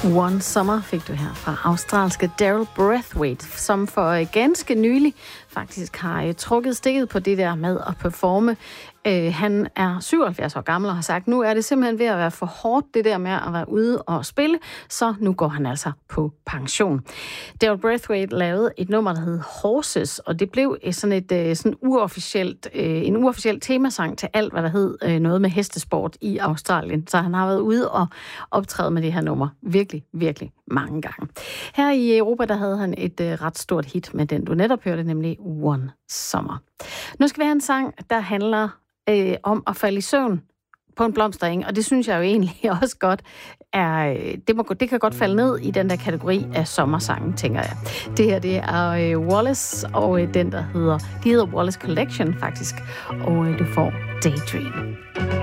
One Summer fik du her fra australske Daryl Braithwaite, som for ganske nylig faktisk har trukket stikket på det der med at performe. Han er 77 år gammel og har sagt, nu er det simpelthen ved at være for hårdt det der med at være ude og spille, så nu går han altså på pension. Daryl Braithwaite lavede et nummer, der hed Horses, og det blev sådan en uofficiel temasang til alt, hvad der hed noget med hestesport i Australien. Så han har været ude og optræde med det her nummer virkelig, virkelig mange gange. Her i Europa, der havde han et ret stort hit med den, du netop hørte, nemlig One Summer. Nu skal vi have en sang, der handler om at falde i søvn på en blomstereng, og det synes jeg jo egentlig også godt det kan godt falde ned i den der kategori af sommersangen, tænker jeg. Det her, det er Wallace, og de hedder Wallace Collection faktisk, og du får Daydream.